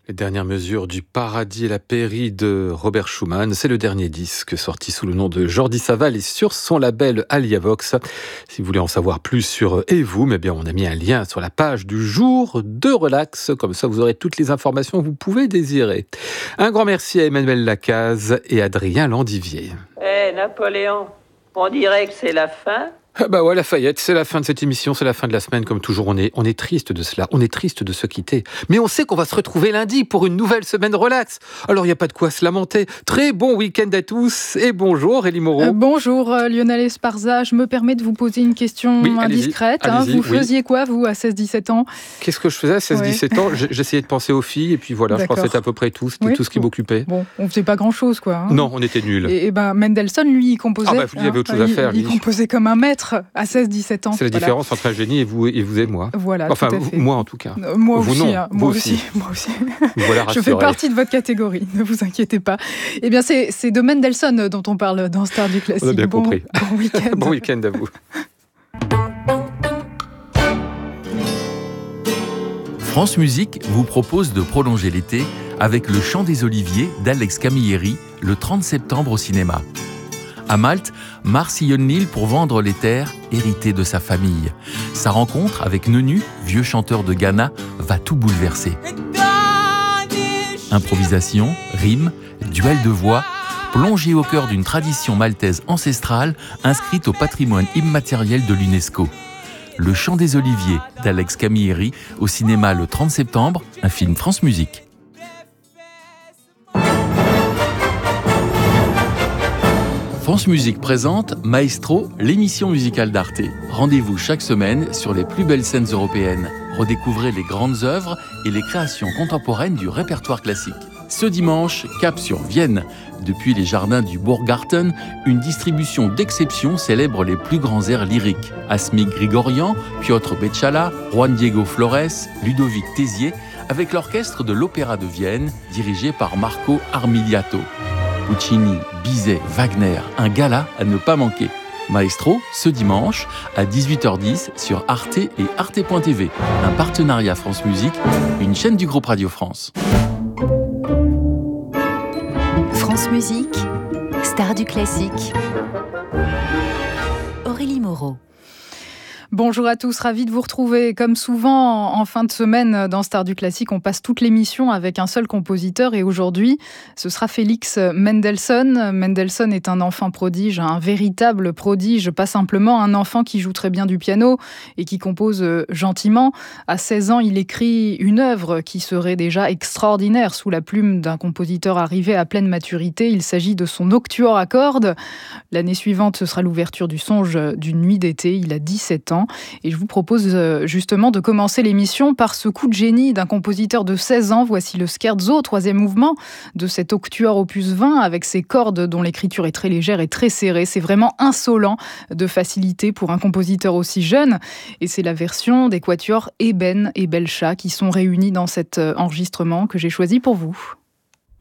Les dernières mesures du paradis et la pairie de Robert Schumann, c'est le dernier disque sorti sous le nom de Jordi Savall et sur son label Aliavox. Si vous voulez en savoir plus sur Et vous, eh bien on a mis un lien sur la page du jour de Relax, comme ça vous aurez toutes les informations que vous pouvez désirer. Un grand merci à Emmanuel Lacaze et Adrien Landivier. Napoléon, on dirait que c'est la fin. Ah bah ouais, Lafayette, c'est la fin de cette émission, c'est la fin de la semaine, comme toujours, on est triste de cela, on est triste de se quitter. Mais on sait qu'on va se retrouver lundi pour une nouvelle semaine relax. Alors il n'y a pas de quoi se lamenter. Très bon week-end à tous et bonjour Élie Moreau. Bonjour Lionel Esparza, je me permets de vous poser une question indiscrète. Allez-y, vous faisiez quoi vous à 16-17 ans? Qu'est-ce que je faisais à 16-17 ans? J'essayais de penser aux filles et puis voilà, je crois que c'était à peu près tout, c'était tout ce qui m'occupait. Bon, on faisait pas grand-chose quoi. Non, on était nuls. Et ben Mendelssohn, lui, il composait. Ah bah il y avait autre chose à faire. Il composait comme un maître à 16-17 ans. C'est la différence entre un génie et vous et moi. Voilà, enfin, tout à fait. Moi en tout cas. Moi vous aussi. Non, moi vous aussi. Voilà, je fais partie de votre catégorie, ne vous inquiétez pas. Eh bien, c'est de Mendelssohn dont on parle dans Star du Classique. On a bien compris. Bon week-end. Bon week-end à vous. France Musique vous propose de prolonger l'été avec Le Chant des Oliviers d'Alex Camilleri le 30 septembre au cinéma. À Malte, Mars sillonne l'île pour vendre les terres héritées de sa famille. Sa rencontre avec Nenu, vieux chanteur de Ghana, va tout bouleverser. Improvisation, rimes, duel de voix, plongé au cœur d'une tradition maltaise ancestrale inscrite au patrimoine immatériel de l'UNESCO. Le Chant des Oliviers d'Alex Camilleri au cinéma le 30 septembre, un film France Musique. France Musique présente Maestro, l'émission musicale d'Arte. Rendez-vous chaque semaine sur les plus belles scènes européennes. Redécouvrez les grandes œuvres et les créations contemporaines du répertoire classique. Ce dimanche, cap sur Vienne. Depuis les jardins du Burggarten, une distribution d'exception célèbre les plus grands airs lyriques. Asmik Grigorian, Piotr Beczala, Juan Diego Flores, Ludovic Tézier, avec l'orchestre de l'Opéra de Vienne, dirigé par Marco Armiliato. Puccini, Bizet, Wagner, un gala à ne pas manquer. Maestro, ce dimanche, à 18h10 sur Arte et Arte.tv. Un partenariat France Musique, une chaîne du groupe Radio France. France Musique, Star du Classique. Aurélie Moreau. Bonjour à tous, ravi de vous retrouver. Comme souvent, en fin de semaine, dans Star du Classique, on passe toute l'émission avec un seul compositeur. Et aujourd'hui, ce sera Félix Mendelssohn. Mendelssohn est un enfant prodige, un véritable prodige, pas simplement un enfant qui joue très bien du piano et qui compose gentiment. À 16 ans, il écrit une œuvre qui serait déjà extraordinaire sous la plume d'un compositeur arrivé à pleine maturité. Il s'agit de son Octuor à cordes. L'année suivante, ce sera l'ouverture du Songe d'une nuit d'été. Il a 17 ans. Et je vous propose justement de commencer l'émission par ce coup de génie d'un compositeur de 16 ans. Voici le Scherzo, troisième mouvement de cet Octuor opus 20 avec ses cordes dont l'écriture est très légère et très serrée. C'est vraiment insolent de facilité pour un compositeur aussi jeune. Et c'est la version des quatuors Eben et Belcha qui sont réunis dans cet enregistrement que j'ai choisi pour vous.